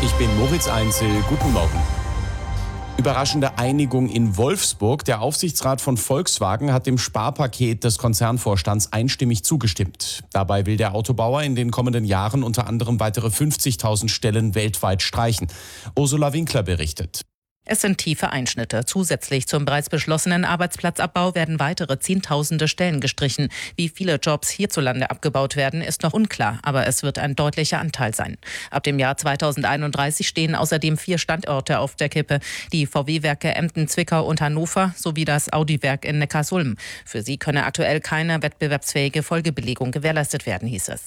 Ich bin Moritz Einzel. Guten Morgen. Überraschende Einigung in Wolfsburg. Der Aufsichtsrat von Volkswagen hat dem Sparpaket des Konzernvorstands einstimmig zugestimmt. Dabei will der Autobauer in den kommenden Jahren unter anderem weitere 50.000 Stellen weltweit streichen. Ursula Winkler berichtet. Es sind tiefe Einschnitte. Zusätzlich zum bereits beschlossenen Arbeitsplatzabbau werden weitere Zehntausende Stellen gestrichen. Wie viele Jobs hierzulande abgebaut werden, ist noch unklar, aber es wird ein deutlicher Anteil sein. Ab dem Jahr 2031 stehen außerdem 4 Standorte auf der Kippe. Die VW-Werke Emden, Zwickau und Hannover sowie das Audi-Werk in Neckarsulm. Für sie könne aktuell keine wettbewerbsfähige Folgebelegung gewährleistet werden, hieß es.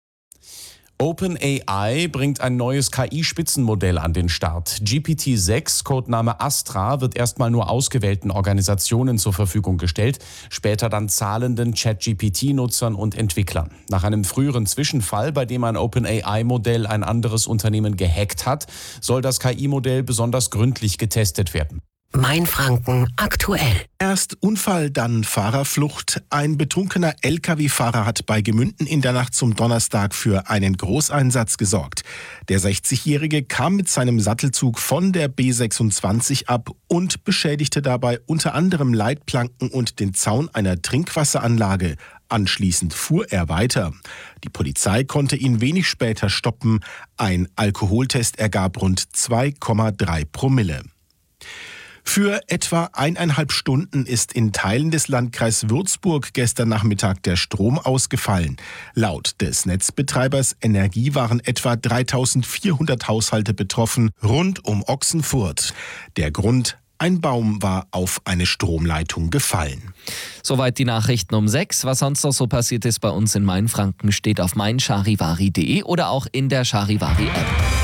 OpenAI bringt ein neues KI-Spitzenmodell an den Start. GPT-6, Codename Astra, wird erstmal nur ausgewählten Organisationen zur Verfügung gestellt, später dann zahlenden ChatGPT-Nutzern und Entwicklern. Nach einem früheren Zwischenfall, bei dem ein OpenAI-Modell ein anderes Unternehmen gehackt hat, soll das KI-Modell besonders gründlich getestet werden. Mainfranken aktuell. Erst Unfall, dann Fahrerflucht. Ein betrunkener Lkw-Fahrer hat bei Gemünden in der Nacht zum Donnerstag für einen Großeinsatz gesorgt. Der 60-Jährige kam mit seinem Sattelzug von der B26 ab und beschädigte dabei unter anderem Leitplanken und den Zaun einer Trinkwasseranlage. Anschließend fuhr er weiter. Die Polizei konnte ihn wenig später stoppen. Ein Alkoholtest ergab rund 2,3 Promille. Für etwa 1,5 Stunden ist in Teilen des Landkreises Würzburg gestern Nachmittag der Strom ausgefallen. Laut des Netzbetreibers Energie waren etwa 3.400 Haushalte betroffen, rund um Ochsenfurt. Der Grund: ein Baum war auf eine Stromleitung gefallen. Soweit die Nachrichten um 6. Was sonst noch so passiert ist bei uns in Mainfranken, steht auf meincharivari.de oder auch in der Charivari-App.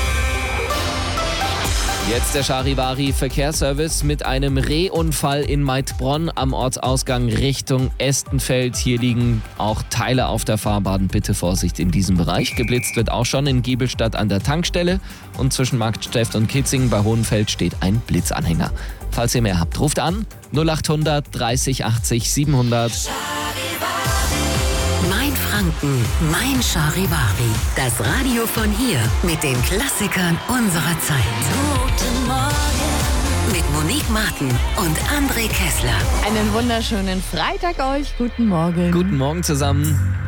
Jetzt der Charivari-Verkehrsservice mit einem Rehunfall in Maidbronn am Ortsausgang Richtung Estenfeld. Hier liegen auch Teile auf der Fahrbahn. Bitte Vorsicht in diesem Bereich. Geblitzt wird auch schon in Giebelstadt an der Tankstelle. Und zwischen Marktsteft und Kitzingen bei Hohenfeld steht ein Blitzanhänger. Falls ihr mehr habt, ruft an 0800 30 80 700. Mainfranken, mein Charivari. Das Radio von hier mit den Klassikern unserer Zeit. Guten Morgen. Mit Monique Martin und André Kessler. Einen wunderschönen Freitag euch. Guten Morgen. Guten Morgen zusammen.